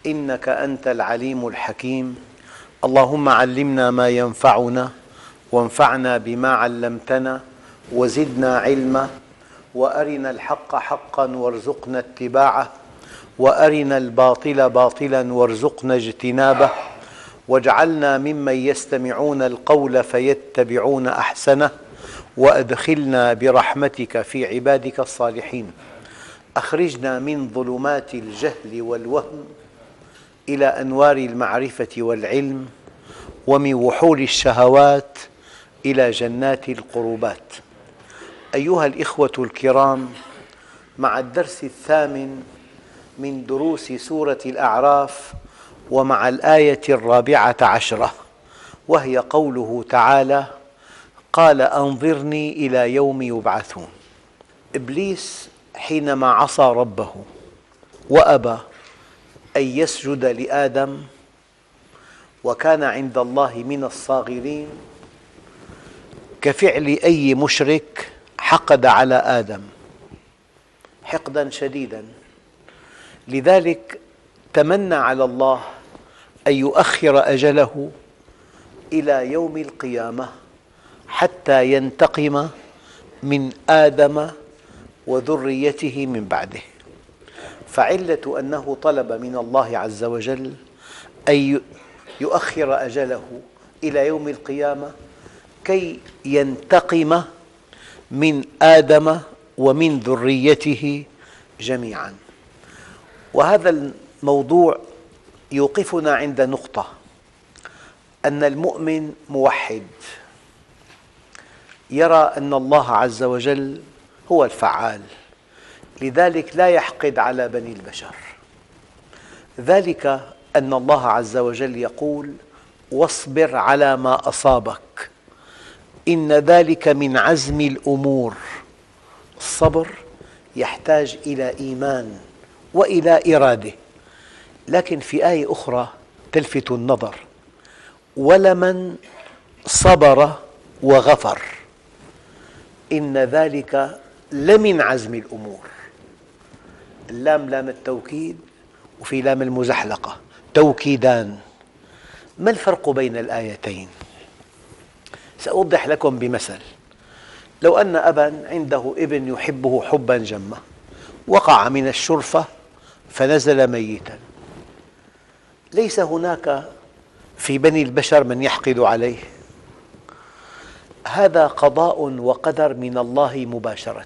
إنك أنت العليم الحكيم. اللهم علمنا ما ينفعنا وانفعنا بما علمتنا وزدنا علما، وأرنا الحق حقا وارزقنا اتباعه، وأرنا الباطل باطلا وارزقنا اجتنابه، واجعلنا ممن يستمعون القول فيتبعون أحسنه، وأدخلنا برحمتك في عبادك الصالحين. أخرجنا من ظلمات الجهل والوهم إلى أنوار المعرفة والعلم، ومن وحول الشهوات إلى جنات القربات. أيها الإخوة الكرام، مع الدرس الثامن من دروس سورة الأعراف، ومع الآية 14، وهي قوله تعالى: قال أنظرني إلى يوم يبعثون. إبليس حينما عصى ربه وأبى أن يسجد لآدم وكان عند الله من الصاغرين، كفعل أي مشرك حقد على آدم حقدا شديدا، لذلك تمنى على الله أن يؤخر أجله إلى يوم القيامة حتى ينتقم من آدم وذريته من بعده. فعلة أنه طلب من الله عز وجل أن يؤخر أجله إلى يوم القيامة كي ينتقم من آدم ومن ذريته جميعاً. وهذا الموضوع يوقفنا عند نقطة: أن المؤمن موحد يرى أن الله عز وجل هو الفعال، لذلك لا يحقد على بني البشر. ذلك أن الله عز وجل يقول: واصبر على ما أصابك إن ذلك من عزم الأمور. الصبر يحتاج إلى إيمان وإلى إرادة. لكن في آية أخرى تلفت النظر: ولمن صبر وغفر إن ذلك لمن عزم الأمور. اللام لام التوكيد وفي لام المزحلقة، توكيدان. ما الفرق بين الآيتين؟ سأوضح لكم بمثل. لو أن أباً عنده ابن يحبه حباً جماً، وقع من الشرفة فنزل ميتاً، ليس هناك في بني البشر من يحقد عليه، هذا قضاء وقدر من الله مباشرة.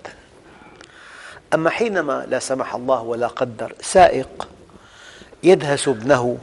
أما حينما لا سمح الله ولا قدر سائق يدهس ابنه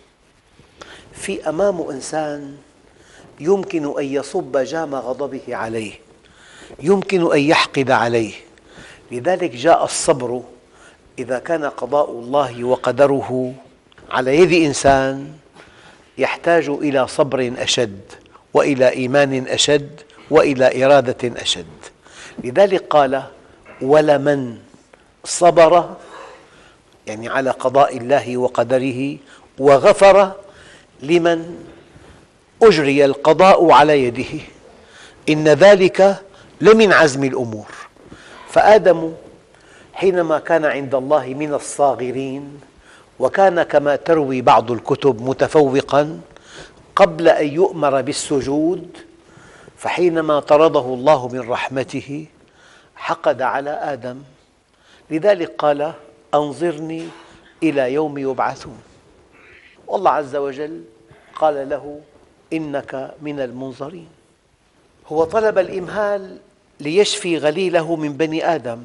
في أمام إنسان يمكن أن يصب جام غضبه عليه، يمكن أن يحقد عليه، لذلك جاء الصبر إذا كان قضاء الله وقدره على يد إنسان يحتاج إلى صبر أشد، وإلى إيمان أشد، وإلى إرادة أشد. لذلك قال: ولمن صبر، يعني على قضاء الله وقدره، وغفر لمن أجري القضاء على يده، إن ذلك لمن عزم الأمور. فآدم حينما كان عند الله من الصاغرين، وكان كما تروي بعض الكتب متفوقاً قبل أن يؤمر بالسجود، فحينما طرده الله من رحمته حقد على آدم، لذلك قال: أنظرني إلى يوم يبعثون. والله عز وجل قال له: إنك من المنظرين. هو طلب الإمهال ليشفي غليله من بني آدم،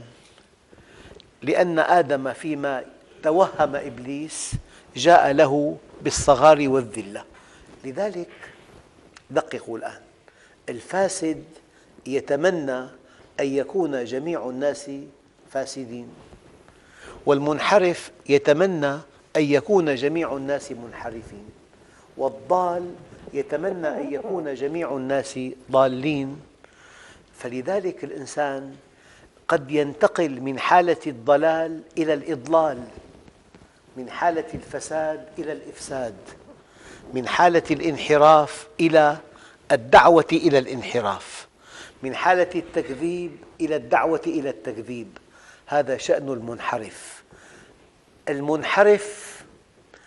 لأن آدم فيما توهم إبليس جاء له بالصغار والذلة. لذلك دققوا الآن: الفاسد يتمنى أن يكون جميع الناس فاسدين، والمنحرف يتمنى أن يكون جميع الناس منحرفين، والضال يتمنى أن يكون جميع الناس ضالين. فلذلك الإنسان قد ينتقل من حالة الضلال إلى الإضلال، من حالة الفساد إلى الإفساد، من حالة الانحراف إلى الدعوة إلى الانحراف، من حالة التكذيب إلى الدعوة إلى التكذيب. هذا شأن المنحرف. المنحرف